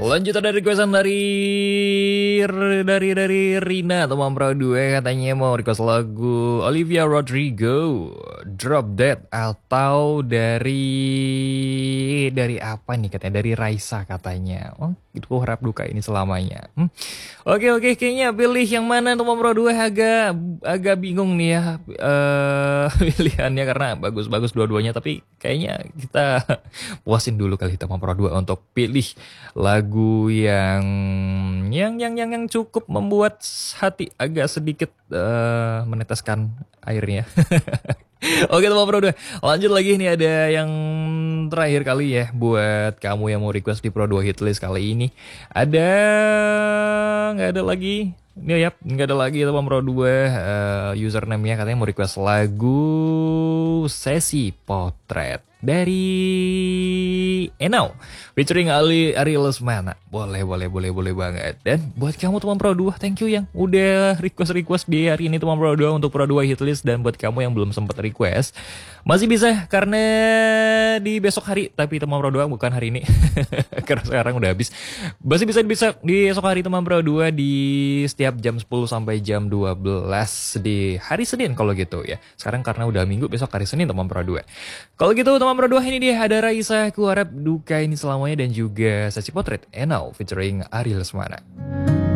Lanjutan dari requestan dari Rina teman Pro 2 katanya mau request lagu Olivia Rodrigo Drop Dead atau dari apa nih katanya dari Raisa katanya. Oh, itu harap duka ini selamanya. Oke, kayaknya pilih yang mana teman Pro 2 agak bingung nih ya pilihannya karena bagus-bagus dua-duanya tapi kayaknya kita puasin dulu kali teman Pro 2 untuk pilih lagu yang cukup membuat hati agak sedikit meneteskan airnya. Oke teman Pro 2, lanjut lagi nih ada yang terakhir kali ya buat kamu yang mau request di Pro 2 Hitlist kali ini. Ada nggak ada lagi? Ini ya, nggak ada lagi teman Pro 2 username-nya katanya mau request lagu Sesi Potret dari Enau featuring Ari Lesmana. Boleh banget. Dan buat kamu teman Pro 2, thank you yang udah request di hari ini teman Pro 2 untuk Pro 2 Hitlist. Dan buat kamu yang belum sempat request, masih bisa karena di besok hari, tapi teman Pro 2 bukan hari ini. Karena sekarang udah habis. Masih bisa di esok hari teman Pro 2 di setiap jam 10 sampai jam 12 di hari Senin kalau gitu ya. Sekarang karena udah Minggu, besok hari Senin teman Pro 2. Kalau gitu teman Pro 2 ini dia ada Raisa, ku harap duka ini selamanya dan juga Sesi Potret Enau featuring Ari Lesmana.